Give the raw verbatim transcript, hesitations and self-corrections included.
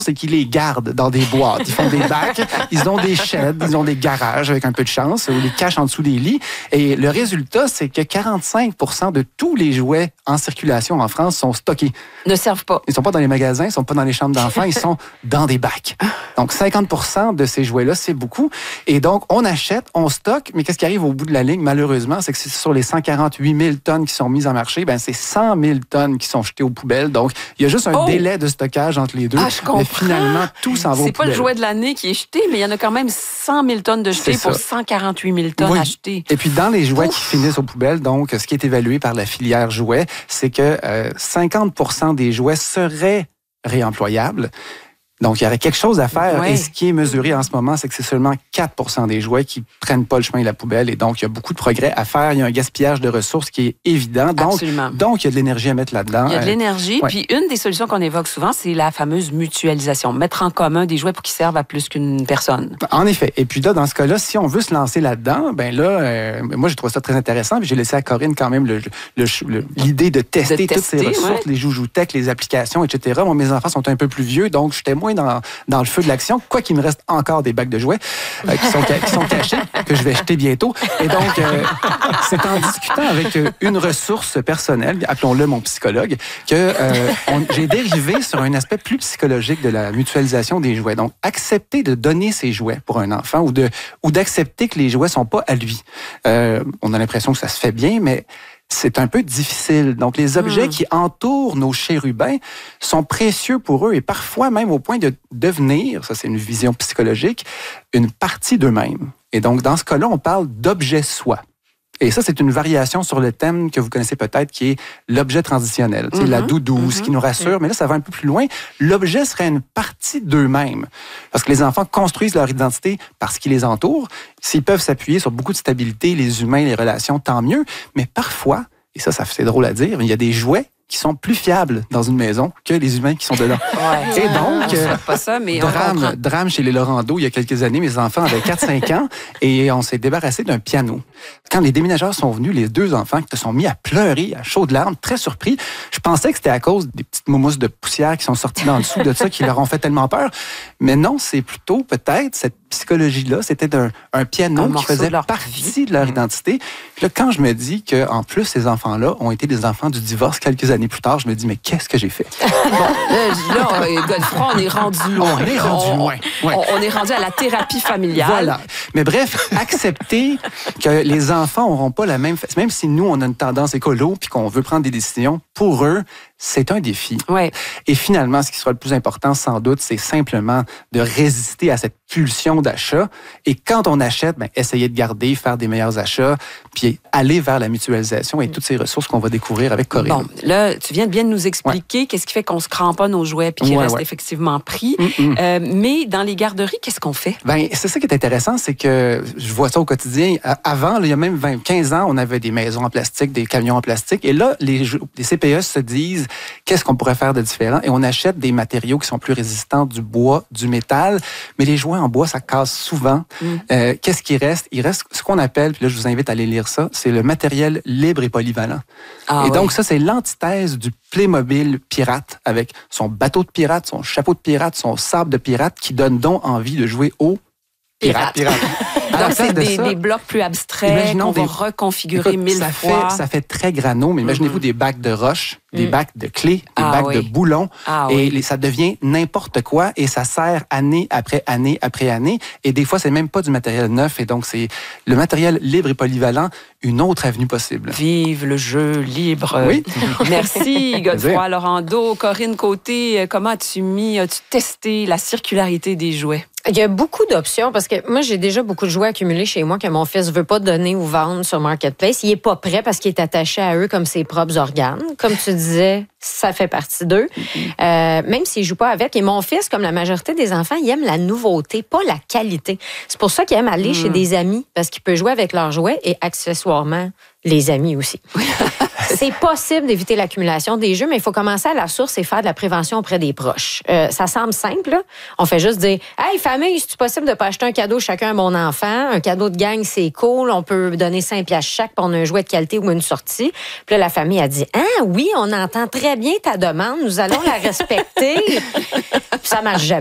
c'est qu'ils les gardent dans des boîtes. Ils font des bacs, ils ont des sheds, ils ont des garages avec un peu de chance, ou les cachent en dessous des lits. Et le résultat, c'est que quarante-cinq pour cent de tous les jouets en circulation en France sont stockés. Ne servent pas. Ils sont pas dans les magasins, ils sont pas dans les chambres d'enfants, ils sont dans des bacs. Donc, cinquante pour cent de ces jouets-là, c'est beaucoup. Et donc, on achète, on stocke, mais qu'est-ce qui arrive au bout de la ligne, malheureusement, c'est que sur les cent quarante-huit mille tonnes qui sont mises en marché, ben c'est cent mille tonnes qui sont jetées aux poubelles. Donc, il y a juste un oh. délai de stockage entre les deux. Ah, je comprends. Mais finalement, tout s'en va aux poubelles. C'est pas le jouet de l'année qui est jeté, mais il y en a quand même cent mille tonnes de jetés pour cent quarante-huit mille tonnes oui. achetées. Et puis, dans les jouets Ouf. qui finissent aux poubelles, donc, ce qui est évalué par la filière jouets, c'est que euh, cinquante pour cent des jouets seraient réemployables. Donc, il y aurait quelque chose à faire. Ouais. Et ce qui est mesuré en ce moment, c'est que c'est seulement quatre pour cent des jouets qui prennent pas le chemin de la poubelle. Et donc, il y a beaucoup de progrès à faire. Il y a un gaspillage de ressources qui est évident. Donc, Absolument. donc il y a de l'énergie à mettre là-dedans. Il y a de l'énergie. Euh, Puis, une des solutions qu'on évoque souvent, c'est la fameuse mutualisation. Mettre en commun des jouets pour qu'ils servent à plus qu'une personne. En effet. Et puis là, dans ce cas-là, si on veut se lancer là-dedans, ben là, euh, moi, j'ai trouvé ça très intéressant. Puis j'ai laissé à Corinne quand même le, le, le, l'idée de tester, de tester toutes ces ressources, ouais. les joujoutech, les applications, et cetera. Moi, mes enfants sont un peu plus vieux, donc j'étais moins dans, dans le feu de l'action, quoi qu'il me reste encore des bacs de jouets euh, qui, sont, qui sont cachés, que je vais jeter bientôt. Et donc, euh, c'est en discutant avec une ressource personnelle, appelons-le mon psychologue, que euh, on, j'ai dérivé sur un aspect plus psychologique de la mutualisation des jouets. Donc, accepter de donner ses jouets pour un enfant ou, de, ou d'accepter que les jouets sont pas à lui. Euh, on a l'impression que ça se fait bien, mais c'est un peu difficile. Donc, les objets mmh. qui entourent nos chérubins sont précieux pour eux et parfois même au point de devenir, ça c'est une vision psychologique, une partie d'eux-mêmes. Et donc, dans ce cas-là, on parle d'objet soi. Et ça, c'est une variation sur le thème que vous connaissez peut-être, qui est l'objet transitionnel. Mm-hmm. La doudou, mm-hmm. ce qui nous rassure. Mais là, ça va un peu plus loin. L'objet serait une partie d'eux-mêmes. Parce que les enfants construisent leur identité par ce qui les entoure. S'ils peuvent s'appuyer sur beaucoup de stabilité, les humains, les relations, tant mieux. Mais parfois, et ça, ça c'est drôle à dire, il y a des jouets qui sont plus fiables dans une maison que les humains qui sont dedans. Ouais. Et donc, euh, pas ça, mais drame, drame chez les Laurando, il y a quelques années, mes enfants avaient quatre cinq ans et on s'est débarrassé d'un piano. Quand les déménageurs sont venus, les deux enfants qui se sont mis à pleurer à chaudes larmes, très surpris. Je pensais que c'était à cause des petites mousses de poussière qui sont sorties dans le dessous de ça qui leur ont fait tellement peur. Mais non, c'est plutôt peut-être cette psychologie-là. C'était un, un piano un qui faisait de partie de leur identité. Puis là, quand je me dis qu'en plus, ces enfants-là ont été des enfants du divorce quelques années plus tard, je me dis, mais qu'est-ce que j'ai fait? Bon, là, là Godefroy, on est rendu loin. On est rendu on, loin. Ouais. On, on est rendu à la thérapie familiale. Voilà. Mais bref, accepter que les enfants n'auront pas la même... Même si nous, on a une tendance écolo puis qu'on veut prendre des décisions, pour eux, c'est un défi. Ouais. Et finalement, ce qui sera le plus important, sans doute, c'est simplement de résister à cette pulsion d'achat. Et quand on achète, ben, essayer de garder, faire des meilleurs achats, puis aller vers la mutualisation et toutes ces ressources qu'on va découvrir avec Corinne. Bon, là, tu viens de bien nous expliquer ouais. qu'est-ce qui fait qu'on se cramponne nos jouets puis qu'ils ouais, restent ouais. effectivement pris. Mm-hmm. Euh, mais dans les garderies, qu'est-ce qu'on fait? Ben, c'est ça qui est intéressant, c'est que je vois ça au quotidien. Avant, là, il y a même vingt, quinze ans, on avait des maisons en plastique, des camions en plastique. Et là, les, les C P E se disent qu'est-ce qu'on pourrait faire de différent? Et on achète des matériaux qui sont plus résistants, du bois, du métal. Mais les jouets en bois, ça casse souvent. Mm. Euh, qu'est-ce qui reste? Il reste ce qu'on appelle, puis là, je vous invite à aller lire ça, c'est le matériel libre et polyvalent. Ah, et oui. donc, ça, c'est l'antithèse du Playmobil pirate avec son bateau de pirate, son chapeau de pirate, son sabre de pirate qui donne donc envie de jouer au pirate. pirate. Donc, c'est des, ça, des blocs plus abstraits qu'on des, va reconfigurer écoute, mille ça fois. Fait, ça fait très grano, mais imaginez-vous mm-hmm. des bacs de roches, des mm. bacs de clés, des ah, bacs oui. de boulons. Ah, et oui. les, ça devient n'importe quoi et ça sert année après année après année. Et des fois, c'est même pas du matériel neuf. Et donc, c'est le matériel libre et polyvalent, une autre avenue possible. Vive le jeu libre. Oui. Merci, Godefroy Laurando. Corinne Côté, comment as-tu mis, as-tu testé la circularité des jouets? Il y a beaucoup d'options parce que moi, j'ai déjà beaucoup de jouets accumulés chez moi que mon fils veut pas donner ou vendre sur Marketplace. Il est pas prêt parce qu'il est attaché à eux comme ses propres organes. Comme tu disais, ça fait partie d'eux. Mm-hmm. Euh, même s'il joue pas avec. Et mon fils, comme la majorité des enfants, il aime la nouveauté, pas la qualité. C'est pour ça qu'il aime aller mm. chez des amis parce qu'il peut jouer avec leurs jouets et accessoirement les amis aussi. c'est possible d'éviter l'accumulation des jeux, mais il faut commencer à la source et faire de la prévention auprès des proches. Euh, ça semble simple, là. On fait juste dire, hey, famille, c'est possible de pas acheter un cadeau chacun à mon enfant? Un cadeau de gang, c'est cool. On peut donner cinq piastres chaque pour un jouet de qualité ou une sortie. Puis là, la famille a dit, ah oui, on entend très bien ta demande. Nous allons la respecter. Puis ça marche jamais.